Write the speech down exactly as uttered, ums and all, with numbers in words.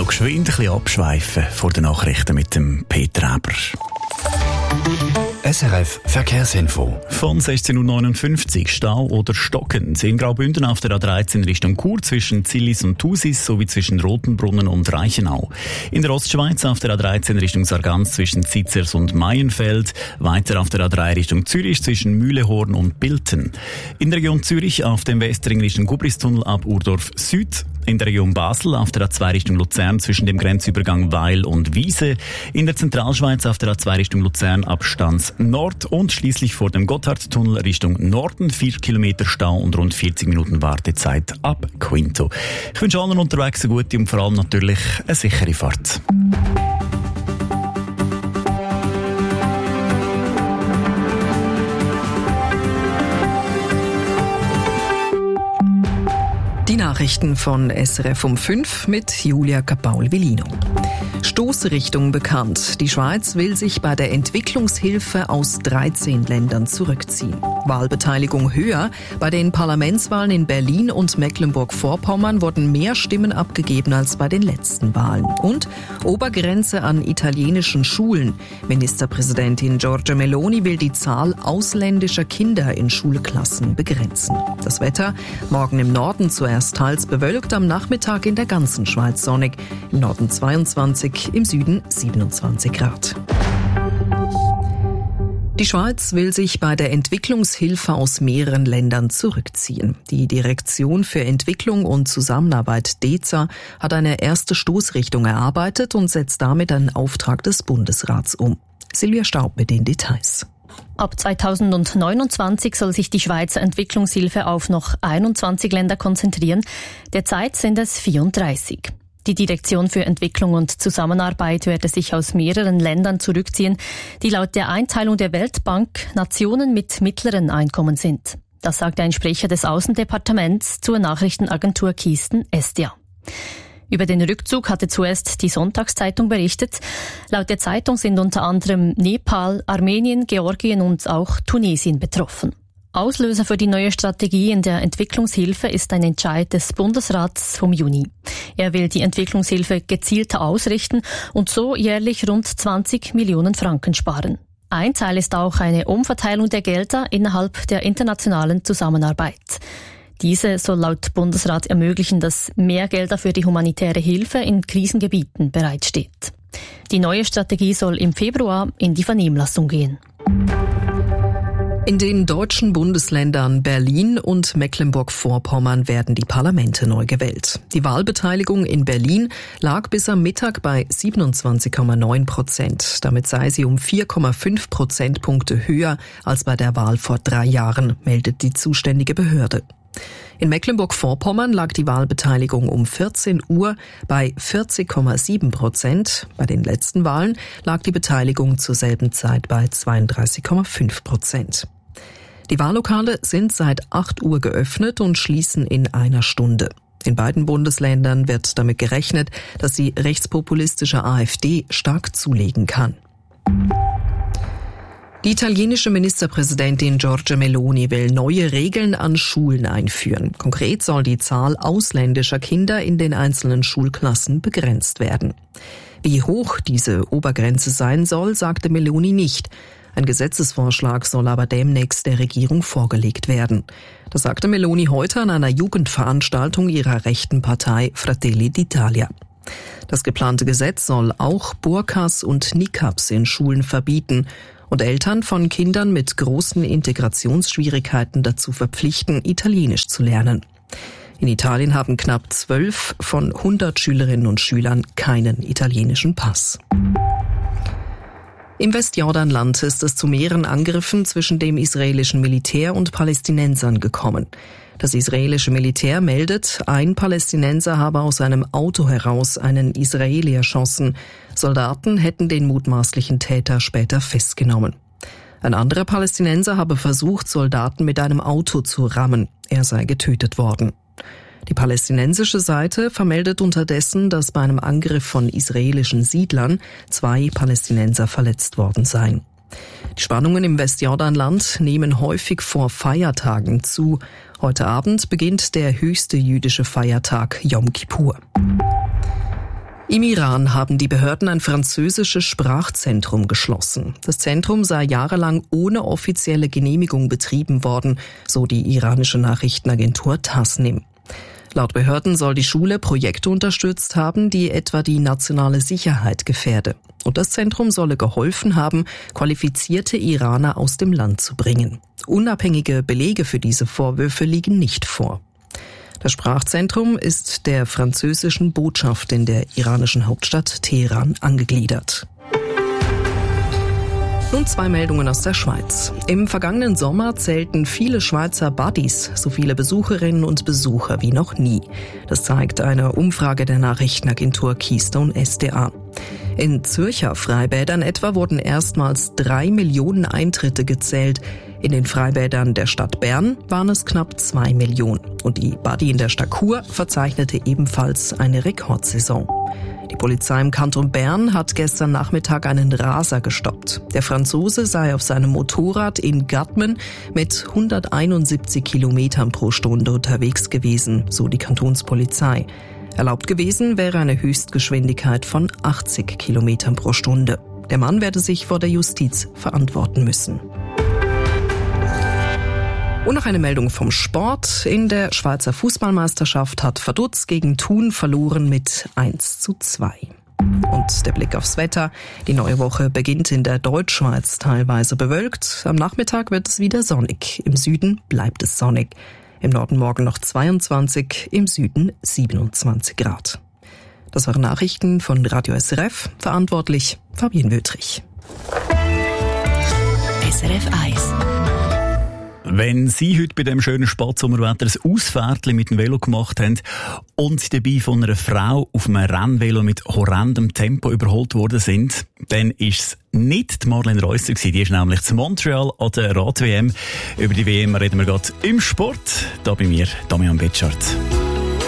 noch geschwind ein bisschen abschweifen vor den Nachrichten mit dem Peter Eber. S R F Verkehrsinfo. Von sechzehn Uhr neunundfünfzig Stau oder Stocken. In Graubünden auf der A dreizehn Richtung Chur zwischen Zillis und Thusis sowie zwischen Rotenbrunnen und Reichenau. In der Ostschweiz auf der A dreizehn Richtung Sargans zwischen Zizers und Maienfeld. Weiter auf der A drei Richtung Zürich zwischen Mühlehorn und Bilten. In der Region Zürich auf dem Westring Richtung Gubristunnel ab Urdorf Süd. In der Region Basel auf der A zwei Richtung Luzern zwischen dem Grenzübergang Weil und Wiese. In der Zentralschweiz auf der A zwei Richtung Luzern ab Stans Nord und schließlich vor dem Gotthardtunnel Richtung Norden vier Kilometer Stau und rund vierzig Minuten Wartezeit ab Quinto. Ich wünsche allen unterwegs eine gute und vor allem natürlich eine sichere Fahrt. Die Nachrichten von S R F um fünf mit Julia Kapaul-Villino. Stoßrichtung bekannt. Die Schweiz will sich bei der Entwicklungshilfe aus dreizehn Ländern zurückziehen. Wahlbeteiligung höher. Bei den Parlamentswahlen in Berlin und Mecklenburg-Vorpommern wurden mehr Stimmen abgegeben als bei den letzten Wahlen. Und Obergrenze an italienischen Schulen. Ministerpräsidentin Giorgia Meloni will die Zahl ausländischer Kinder in Schulklassen begrenzen. Das Wetter morgen im Norden zuerst teils bewölkt, am Nachmittag in der ganzen Schweiz sonnig. Im Norden zweiundzwanzig, im Süden siebenundzwanzig Grad. Die Schweiz will sich bei der Entwicklungshilfe aus mehreren Ländern zurückziehen. Die Direktion für Entwicklung und Zusammenarbeit D E Z A hat eine erste Stoßrichtung erarbeitet und setzt damit einen Auftrag des Bundesrats um. Silvia Staub mit den Details. Ab zweitausendneunundzwanzig soll sich die Schweizer Entwicklungshilfe auf noch einundzwanzig Länder konzentrieren. Derzeit sind es vierunddreißig. Die Direktion für Entwicklung und Zusammenarbeit werde sich aus mehreren Ländern zurückziehen, die laut der Einteilung der Weltbank Nationen mit mittleren Einkommen sind. Das sagt ein Sprecher des Außendepartements zur Nachrichtenagentur Kiesten S D A. Über den Rückzug hatte zuerst die Sonntagszeitung berichtet. Laut der Zeitung sind unter anderem Nepal, Armenien, Georgien und auch Tunesien betroffen. Auslöser für die neue Strategie in der Entwicklungshilfe ist ein Entscheid des Bundesrats vom Juni. Er will die Entwicklungshilfe gezielter ausrichten und so jährlich rund zwanzig Millionen Franken sparen. Ein Teil ist auch eine Umverteilung der Gelder innerhalb der internationalen Zusammenarbeit. Diese soll laut Bundesrat ermöglichen, dass mehr Gelder für die humanitäre Hilfe in Krisengebieten bereitsteht. Die neue Strategie soll im Februar in die Vernehmlassung gehen. In den deutschen Bundesländern Berlin und Mecklenburg-Vorpommern werden die Parlamente neu gewählt. Die Wahlbeteiligung in Berlin lag bis am Mittag bei siebenundzwanzig Komma neun Prozent. Damit sei sie um vier Komma fünf Prozentpunkte höher als bei der Wahl vor drei Jahren, meldet die zuständige Behörde. In Mecklenburg-Vorpommern lag die Wahlbeteiligung um vierzehn Uhr bei vierzig Komma sieben Prozent. Bei den letzten Wahlen lag die Beteiligung zur selben Zeit bei zweiunddreißig Komma fünf Prozent. Die Wahllokale sind seit acht Uhr geöffnet und schließen in einer Stunde. In beiden Bundesländern wird damit gerechnet, dass die rechtspopulistische AfD stark zulegen kann. Die italienische Ministerpräsidentin Giorgia Meloni will neue Regeln an Schulen einführen. Konkret soll die Zahl ausländischer Kinder in den einzelnen Schulklassen begrenzt werden. Wie hoch diese Obergrenze sein soll, sagte Meloni nicht. Ein Gesetzesvorschlag soll aber demnächst der Regierung vorgelegt werden. Das sagte Meloni heute an einer Jugendveranstaltung ihrer rechten Partei Fratelli d'Italia. Das geplante Gesetz soll auch Burkas und Niqabs in Schulen verbieten und Eltern von Kindern mit großen Integrationsschwierigkeiten dazu verpflichten, Italienisch zu lernen. In Italien haben knapp zwölf von hundert Schülerinnen und Schülern keinen italienischen Pass. Im Westjordanland ist es zu mehreren Angriffen zwischen dem israelischen Militär und Palästinensern gekommen. Das israelische Militär meldet, ein Palästinenser habe aus einem Auto heraus einen Israeli erschossen. Soldaten hätten den mutmaßlichen Täter später festgenommen. Ein anderer Palästinenser habe versucht, Soldaten mit einem Auto zu rammen. Er sei getötet worden. Die palästinensische Seite vermeldet unterdessen, dass bei einem Angriff von israelischen Siedlern zwei Palästinenser verletzt worden seien. Die Spannungen im Westjordanland nehmen häufig vor Feiertagen zu. Heute Abend beginnt der höchste jüdische Feiertag Yom Kippur. Im Iran haben die Behörden ein französisches Sprachzentrum geschlossen. Das Zentrum sei jahrelang ohne offizielle Genehmigung betrieben worden, so die iranische Nachrichtenagentur Tasnim. Laut Behörden soll die Schule Projekte unterstützt haben, die etwa die nationale Sicherheit gefährde. Und das Zentrum solle geholfen haben, qualifizierte Iraner aus dem Land zu bringen. Unabhängige Belege für diese Vorwürfe liegen nicht vor. Das Sprachzentrum ist der französischen Botschaft in der iranischen Hauptstadt Teheran angegliedert. Nun zwei Meldungen aus der Schweiz. Im vergangenen Sommer zählten viele Schweizer Buddies so viele Besucherinnen und Besucher wie noch nie. Das zeigt eine Umfrage der Nachrichtenagentur Keystone S D A. In Zürcher Freibädern etwa wurden erstmals drei Millionen Eintritte gezählt. In den Freibädern der Stadt Bern waren es knapp zwei Millionen. Und die Buddy in der Stadt Chur verzeichnete ebenfalls eine Rekordsaison. Die Polizei im Kanton Bern hat gestern Nachmittag einen Raser gestoppt. Der Franzose sei auf seinem Motorrad in Gatmen mit hunderteinundsiebzig Kilometern pro Stunde unterwegs gewesen, so die Kantonspolizei. Erlaubt gewesen wäre eine Höchstgeschwindigkeit von achtzig Kilometern pro Stunde. Der Mann werde sich vor der Justiz verantworten müssen. Und noch eine Meldung vom Sport. In der Schweizer Fußballmeisterschaft hat Vaduz gegen Thun verloren mit eins zu zwei. Und der Blick aufs Wetter. Die neue Woche beginnt in der Deutschschweiz teilweise bewölkt. Am Nachmittag wird es wieder sonnig. Im Süden bleibt es sonnig. Im Norden morgen noch zweiundzwanzig, im Süden siebenundzwanzig Grad. Das waren Nachrichten von Radio S R F. Verantwortlich Fabienne Wötrich. S R F eins. Wenn Sie heute bei dem schönen Spatsommerwetter ein Ausfahrtchen mit dem Velo gemacht haben und dabei von einer Frau auf einem Rennvelo mit horrendem Tempo überholt worden sind, dann ist es nicht die Marlene Reusser gewesen. Die ist nämlich zu Montreal an der Rad-W M. Über die W M reden wir gerade im Sport. Da bei mir, Damian Betschart.